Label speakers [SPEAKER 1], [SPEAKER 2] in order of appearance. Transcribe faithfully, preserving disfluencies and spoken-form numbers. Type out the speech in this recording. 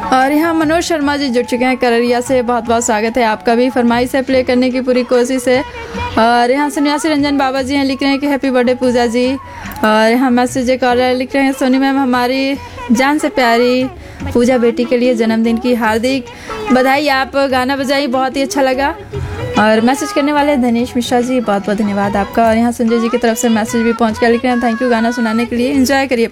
[SPEAKER 1] और यहाँ मनोज शर्मा जी जुड़ चुके हैं कररिया से, बहुत बहुत स्वागत है आपका भी। फरमाइश है प्ले करने की पूरी कोशिश है। और यहाँ सन्यासी रंजन बाबा जी हैं, लिख रहे हैं कि हैप्पी बर्थडे पूजा जी। और यहाँ मैसेज एक और लिख रहे हैं, सोनी मैम हमारी जान से प्यारी पूजा बेटी के लिए जन्मदिन की हार्दिक बधाई। आप गाना बजाई, बहुत ही अच्छा लगा। और मैसेज करने वाले धनेश मिश्रा जी, बहुत बहुत धन्यवाद आपका। और यहाँ संजय जी की तरफ से मैसेज भी पहुँच गया, लिख रहे हैं थैंक यू गाना सुनाने के लिए, एंजॉय करिए।